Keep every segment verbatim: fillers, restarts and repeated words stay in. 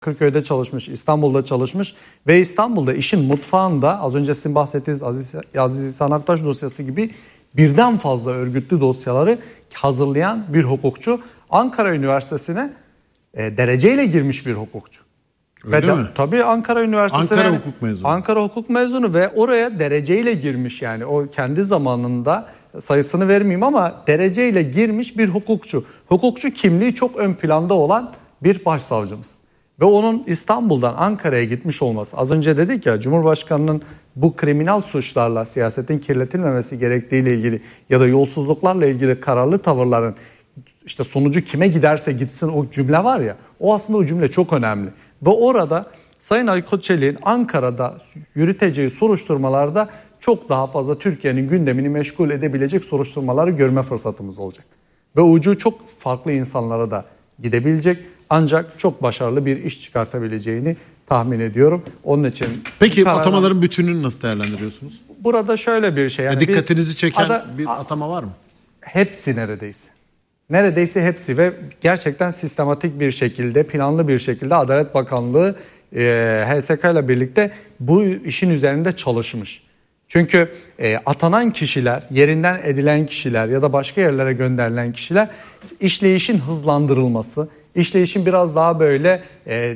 Bakırköy'de çalışmış, İstanbul'da çalışmış ve İstanbul'da işin mutfağında az önce sizin bahsettiğiniz Aziz, Aziz İhsan Aktaş dosyası gibi birden fazla örgütlü dosyaları hazırlayan bir hukukçu. Ankara Üniversitesi'ne e, dereceyle girmiş bir hukukçu. Öyle ve mi? De, tabii Ankara Üniversitesi'ne Ankara hukuk mezunu. Ankara hukuk mezunu ve oraya dereceyle girmiş, yani o kendi zamanında sayısını vermeyeyim ama dereceyle girmiş bir hukukçu. Hukukçu kimliği çok ön planda olan bir başsavcımız. Ve onun İstanbul'dan Ankara'ya gitmiş olması. Az önce dedik ya, Cumhurbaşkanı'nın bu kriminal suçlarla siyasetin kirletilmemesi gerektiğiyle ilgili ya da yolsuzluklarla ilgili kararlı tavırların işte sonucu kime giderse gitsin o cümle var ya, o aslında o cümle çok önemli. Ve orada Sayın Aykut Çelik'in Ankara'da yürüteceği soruşturmalarda çok daha fazla Türkiye'nin gündemini meşgul edebilecek soruşturmaları görme fırsatımız olacak. Ve ucu çok farklı insanlara da gidebilecek. Ancak çok başarılı bir iş çıkartabileceğini tahmin ediyorum. Onun için peki karar... atamaların bütününü nasıl değerlendiriyorsunuz? Burada şöyle bir şey. Yani ya dikkatinizi biz, çeken ada, bir atama var mı? Hepsi neredeyse. Neredeyse hepsi ve gerçekten sistematik bir şekilde, planlı bir şekilde Adalet Bakanlığı e, H S K ile birlikte bu işin üzerinde çalışmış. Çünkü e, atanan kişiler, yerinden edilen kişiler ya da başka yerlere gönderilen kişiler işleyişin hızlandırılması, işleyişin biraz daha böyle e,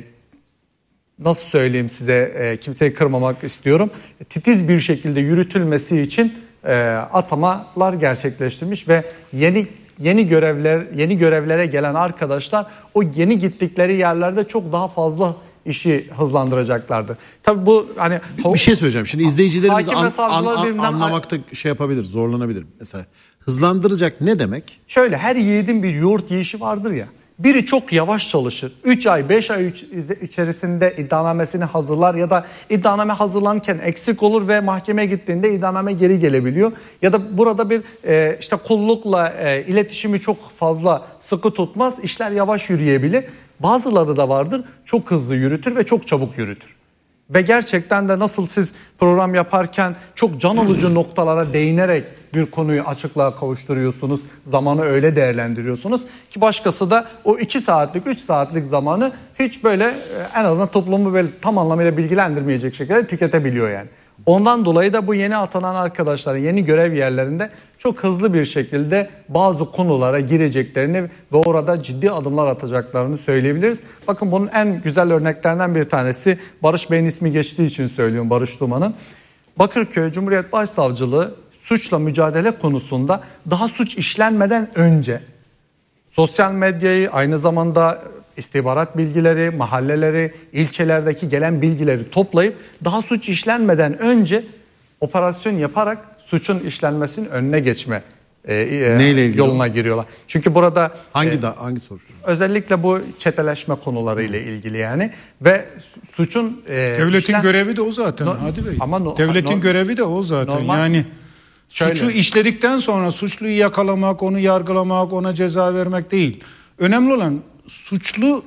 nasıl söyleyeyim size, e, kimseyi kırmamak istiyorum, titiz bir şekilde yürütülmesi için e, atamalar gerçekleştirmiş ve yeni yeni görevler yeni görevlere gelen arkadaşlar o yeni gittikleri yerlerde çok daha fazla işi hızlandıracaklardı. Tabii bu hani bir, bir şey söyleyeceğim. Şimdi izleyicilerimiz an, an, an, birbirinden... anlamakta şey yapabilir, zorlanabilir. Mesela hızlandıracak ne demek? Şöyle, her yiğidin bir yoğurt yiyişi vardır ya. Biri çok yavaş çalışır. üç ay beş ay içerisinde iddianamesini hazırlar ya da iddianame hazırlanırken eksik olur ve mahkemeye gittiğinde iddianame geri gelebiliyor. Ya da burada bir e, işte kullukla e, iletişimi çok fazla sıkı tutmaz. İşler yavaş yürüyebilir. Bazıları da vardır, çok hızlı yürütür ve çok çabuk yürütür. Ve gerçekten de nasıl siz program yaparken çok can alıcı noktalara değinerek bir konuyu açıklığa kavuşturuyorsunuz, zamanı öyle değerlendiriyorsunuz ki başkası da o iki saatlik, üç saatlik zamanı hiç böyle en azından toplumu böyle tam anlamıyla bilgilendirmeyecek şekilde tüketebiliyor yani. Ondan dolayı da bu yeni atanan arkadaşların yeni görev yerlerinde çok hızlı bir şekilde bazı konulara gireceklerini ve orada ciddi adımlar atacaklarını söyleyebiliriz. Bakın bunun en güzel örneklerinden bir tanesi, Barış Bey'in ismi geçtiği için söylüyorum, Barış Duman'ın. Bakırköy Cumhuriyet Başsavcılığı suçla mücadele konusunda daha suç işlenmeden önce sosyal medyayı, aynı zamanda istihbarat bilgileri, mahalleleri, ilçelerdeki gelen bilgileri toplayıp daha suç işlenmeden önce operasyon yaparak suçun işlenmesinin önüne geçme e, e, yoluna giriyorlar. Çünkü burada hangi e, da hangi soru? Özellikle bu çeteleşme konuları ile ilgili yani ve suçun e, devletin işlen... görevi de o zaten no, Hadi Bey. Ama no, devletin no, görevi de o zaten. Normal, yani şöyle, suçu işledikten sonra suçluyu yakalamak, onu yargılamak, ona ceza vermek değil. Önemli olan suçlu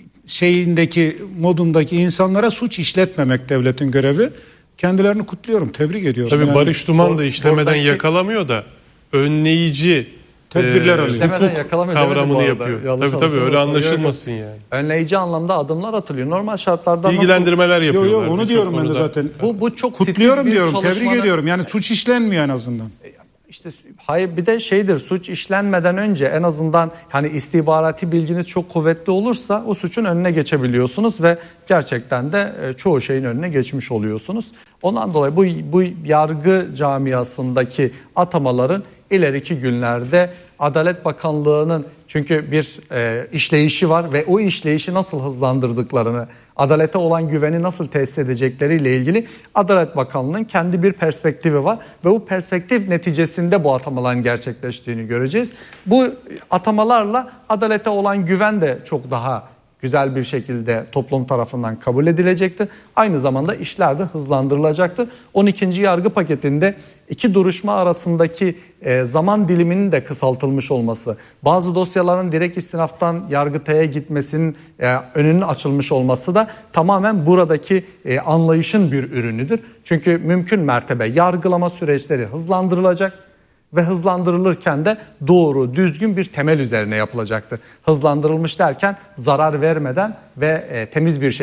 şeyindeki, modundaki insanlara suç işletmemek devletin görevi. Kendilerini kutluyorum, tebrik ediyorum. Tabii yani, Barış Duman da işlemeden oradaki... yakalamıyor da önleyici tedbirler e, alıyor. hukuk kavramını yapıyor. Yanlış tabii tabii öyle anlaşılmasın yani. Önleyici anlamda adımlar atılıyor. Normal şartlarda bilgilendirmeler nasıl... yapıyorlar. Yok yok onu diyorum ben de zaten. Bu, bu çok kutluyorum diyorum, tebrik ediyorum. Yani suç işlenmiyor en azından. İşte hayır, bir de şeydir, suç işlenmeden önce en azından hani istihbarati bilginiz çok kuvvetli olursa o suçun önüne geçebiliyorsunuz ve gerçekten de çoğu şeyin önüne geçmiş oluyorsunuz. Ondan dolayı bu, bu yargı camiasındaki atamaların ileriki günlerde Adalet Bakanlığı'nın çünkü bir e, işleyişi var ve o işleyişi nasıl hızlandırdıklarını, adalete olan güveni nasıl tesis edecekleriyle ilgili Adalet Bakanlığı'nın kendi bir perspektifi var ve bu perspektif neticesinde bu atamaların gerçekleştiğini göreceğiz. Bu atamalarla adalete olan güven de çok daha güzel bir şekilde toplum tarafından kabul edilecektir. Aynı zamanda işler de hızlandırılacaktır. on ikinci yargı paketinde iki duruşma arasındaki zaman diliminin de kısaltılmış olması, bazı dosyaların direkt istinaftan Yargıtay'a gitmesinin önünün açılmış olması da tamamen buradaki anlayışın bir ürünüdür. Çünkü mümkün mertebe yargılama süreçleri hızlandırılacak. Ve hızlandırılırken de doğru, düzgün bir temel üzerine yapılacaktır. Hızlandırılmış derken zarar vermeden ve temiz bir şekilde